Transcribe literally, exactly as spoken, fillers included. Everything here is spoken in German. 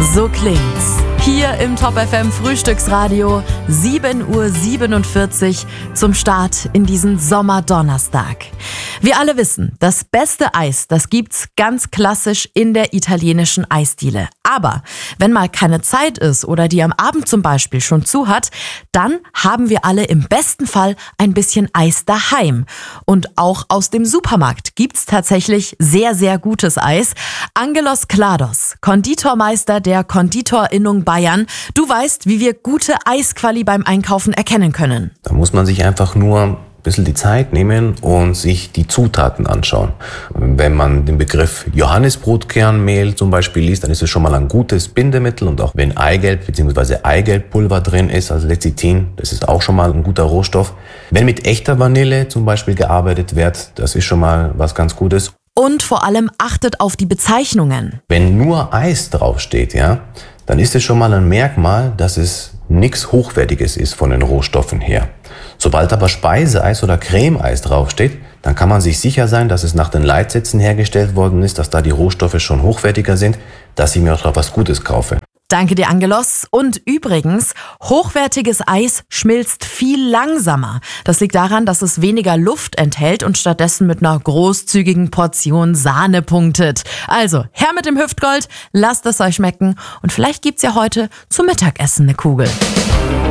So klingt's. Hier im Top F M Frühstücksradio, sieben Uhr siebenundvierzig zum Start in diesen Sommerdonnerstag. Wir alle wissen, das beste Eis, das gibt's ganz klassisch in der italienischen Eisdiele. Aber wenn mal keine Zeit ist oder die am Abend zum Beispiel schon zu hat, dann haben wir alle im besten Fall ein bisschen Eis daheim. Und auch aus dem Supermarkt gibt's tatsächlich sehr, sehr gutes Eis. Angelos Klados, Konditormeister der Konditorinnung Bayern. Du weißt, wie wir gute Eisquali beim Einkaufen erkennen können. Da muss man sich einfach nur ein bisschen die Zeit nehmen und sich die Zutaten anschauen. Wenn man den Begriff Johannisbrotkernmehl zum Beispiel liest, dann ist es schon mal ein gutes Bindemittel. Und auch wenn Eigelb bzw. Eigelbpulver drin ist, also Lecithin, das ist auch schon mal ein guter Rohstoff. Wenn mit echter Vanille zum Beispiel gearbeitet wird, das ist schon mal was ganz Gutes. Und vor allem achtet auf die Bezeichnungen. Wenn nur Eis draufsteht, ja, dann ist es schon mal ein Merkmal, dass es nichts Hochwertiges ist von den Rohstoffen her. Sobald aber Speiseeis oder Cremeeis draufsteht, dann kann man sich sicher sein, dass es nach den Leitsätzen hergestellt worden ist, dass da die Rohstoffe schon hochwertiger sind, dass ich mir auch noch was Gutes kaufe. Danke dir, Angelos. Und übrigens, hochwertiges Eis schmilzt viel langsamer. Das liegt daran, dass es weniger Luft enthält und stattdessen mit einer großzügigen Portion Sahne punktet. Also, her mit dem Hüftgold, lasst es euch schmecken und vielleicht gibt's ja heute zum Mittagessen eine Kugel.